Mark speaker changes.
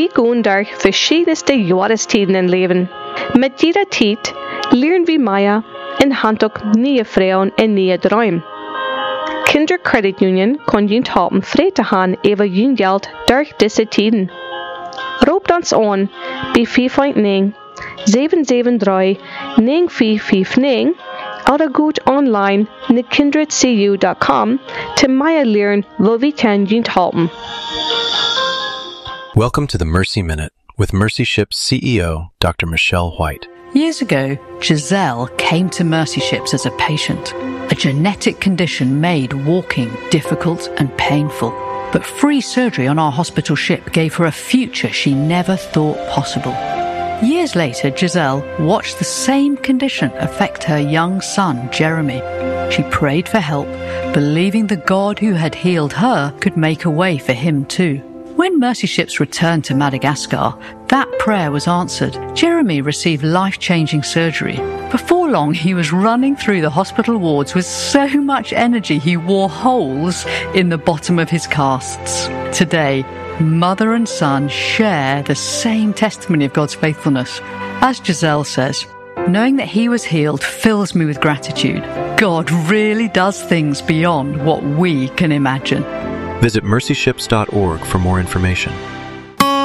Speaker 1: Bhí gúndar fi sílas de Joris tíden in leven. Met gira tiet, learn vi Maya in hantok nia freon en nia droim. Kinder Credit Union kon jint hapen vrede han eva jungeld durch disse tiden. Roep ons aan bij 4.9 773 9459 oder goed online na kindredcu.com to Maya learn wat we kan jint hapen.
Speaker 2: Welcome to the Mercy Minute with Mercy Ships CEO, Dr. Michelle White.
Speaker 3: Years ago, Giselle came to Mercy Ships as a patient. A genetic condition made walking difficult and painful. But free surgery on our hospital ship gave her a future she never thought possible. Years later, Giselle watched the same condition affect her young son, Jeremy. She prayed for help, believing the God who had healed her could make a way for him too. When Mercy Ships returned to Madagascar, that prayer was answered. Jeremy received life-changing surgery. Before long, he was running through the hospital wards with so much energy he wore holes in the bottom of his casts. Today, mother and son share the same testimony of God's faithfulness. As Giselle says, knowing that he was healed fills me with gratitude. God really does things beyond what we can imagine.
Speaker 2: Visit mercyships.org for more information.